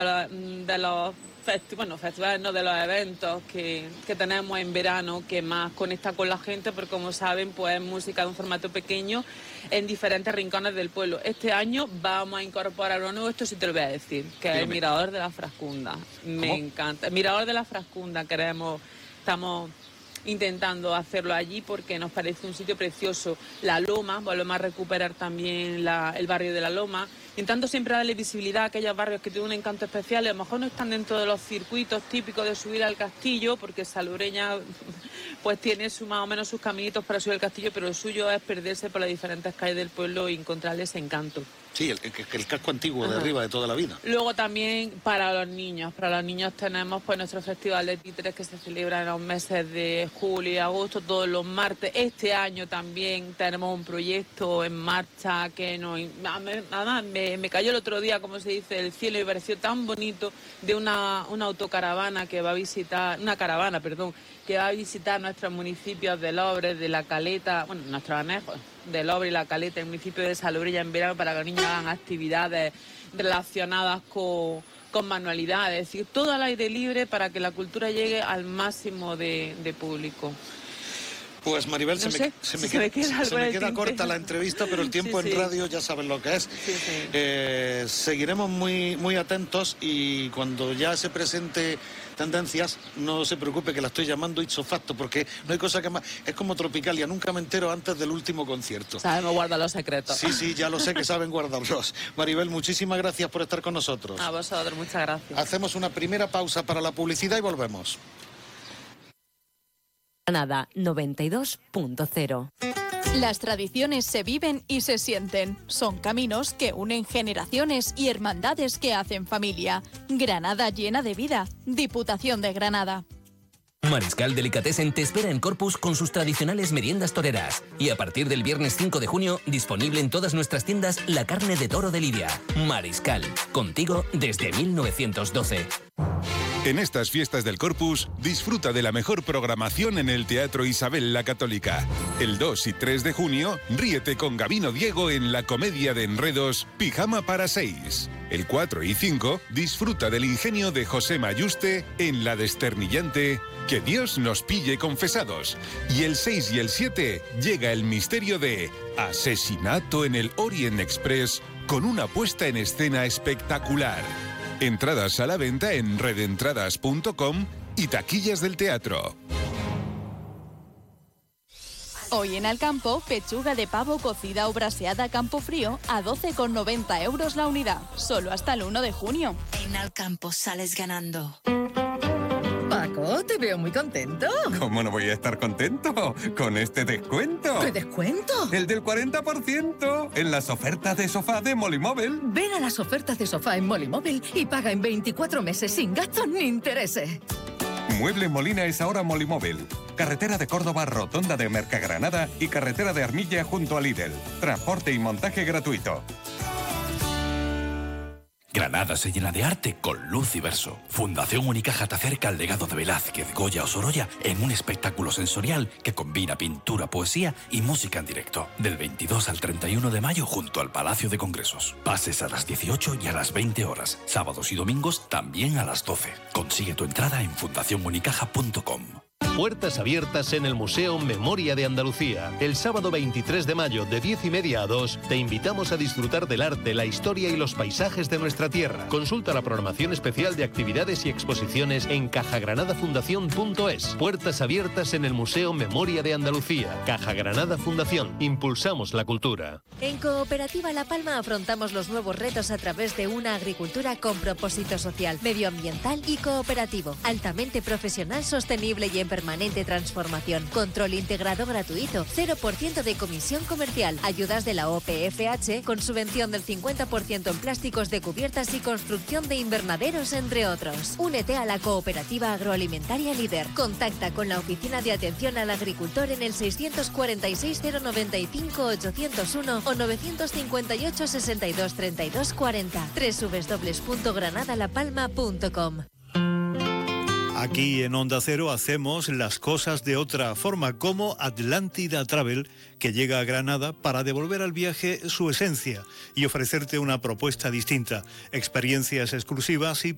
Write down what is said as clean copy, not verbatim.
de los festivales, no, de los eventos que tenemos en verano, que más conecta con la gente, porque como saben, pues es música de un formato pequeño en diferentes rincones del pueblo. Este año vamos a incorporar uno nuevo, esto sí te lo voy a decir, que es el Mirador de la Frascunda. Me encanta. El Mirador de la Frascunda estamos intentando hacerlo allí porque nos parece un sitio precioso. La Loma, volvemos a recuperar también el barrio de la Loma, intentando siempre darle visibilidad a aquellos barrios que tienen un encanto especial y a lo mejor no están dentro de los circuitos típicos de subir al castillo, porque Salobreña pues tiene más o menos sus caminitos para subir al castillo, pero lo suyo es perderse por las diferentes calles del pueblo y encontrarle ese encanto. Sí, el casco antiguo de arriba de toda la vida. Luego también para los niños tenemos pues nuestro festival de títeres que se celebra en los meses de julio y agosto, todos los martes. Este año también tenemos un proyecto en marcha que nada, me cayó el otro día, como se dice, el cielo, y me pareció tan bonito, de una autocaravana que va a visitar, que va a visitar nuestros municipios de Lobres, de La Caleta, nuestros anejos de Lobre y La Caleta, el municipio de Salobreña, en verano, para que los niños hagan actividades relacionadas con manualidades, es decir, todo al aire libre para que la cultura llegue al máximo de público. Pues Maribel, se me queda corta la entrevista, pero el tiempo en radio ya saben lo que es. Seguiremos muy, muy atentos, y cuando ya se presente Tendencias, no se preocupe que la estoy llamando ipso facto, porque no hay cosa que más... Es como Tropicalia, nunca me entero antes del último concierto. Sabemos guardar los secretos. Sí, ya lo sé que saben guardarlos. Maribel, muchísimas gracias por estar con nosotros. A vosotros, muchas gracias. Hacemos una primera pausa para la publicidad y volvemos. Granada 92.0. Las tradiciones se viven y se sienten. Son caminos que unen generaciones y hermandades que hacen familia. Granada llena de vida. Diputación de Granada. Mariscal Delicatessen te espera en Corpus con sus tradicionales meriendas toreras. Y a partir del viernes 5 de junio, disponible en todas nuestras tiendas la carne de toro de Lidia. Mariscal, contigo desde 1912. En estas fiestas del Corpus, disfruta de la mejor programación en el Teatro Isabel la Católica. El 2 y 3 de junio, ríete con Gabino Diego en la comedia de enredos Pijama para 6. El 4 y 5, disfruta del ingenio de José Mayuste en la desternillante Que Dios nos pille confesados. Y el 6 y el 7, llega el misterio de Asesinato en el Orient Express con una puesta en escena espectacular. Entradas a la venta en redentradas.com y taquillas del teatro. Hoy en Alcampo, pechuga de pavo cocida o braseada a campo frío a 12,90 euros la unidad. Solo hasta el 1 de junio. En Alcampo sales ganando. Paco, te veo muy contento. ¿Cómo no voy a estar contento con este descuento? ¿Qué descuento? El del 40% en las ofertas de sofá de Molimóvil. Ven a las ofertas de sofá en Molimóvil y paga en 24 meses sin gastos ni intereses. Mueble Molina es ahora Molimóvil. Carretera de Córdoba, rotonda de Mercagranada y carretera de Armilla junto a Lidl. Transporte y montaje gratuito. Granada se llena de arte con Luz y Verso. Fundación Unicaja te acerca al legado de Velázquez, Goya o Sorolla en un espectáculo sensorial que combina pintura, poesía y música en directo. Del 22 al 31 de mayo junto al Palacio de Congresos. Pases a las 18 y a las 20 horas. Sábados y domingos también a las 12. Consigue tu entrada en fundacionunicaja.com. Puertas abiertas en el Museo Memoria de Andalucía. El sábado 23 de mayo de 10:30 a 2 te invitamos a disfrutar del arte, la historia y los paisajes de nuestra tierra. Consulta la programación especial de actividades y exposiciones en cajagranadafundación.es. Puertas abiertas en el Museo Memoria de Andalucía. Caja Granada Fundación. Impulsamos la cultura. En Cooperativa La Palma afrontamos los nuevos retos a través de una agricultura con propósito social, medioambiental y cooperativo, altamente profesional, sostenible y en permanente transformación. Control integrado gratuito, 0% de comisión comercial, ayudas de la OPFH con subvención del 50% en plásticos de cubiertas y construcción de invernaderos, entre otros. Únete a la Cooperativa Agroalimentaria Líder. Contacta con la Oficina de Atención al Agricultor en el 646 095 801 o 958 62 32 40. www.granadalapalma.com. Aquí en Onda Cero hacemos las cosas de otra forma, como Atlántida Travel, que llega a Granada para devolver al viaje su esencia y ofrecerte una propuesta distinta, experiencias exclusivas y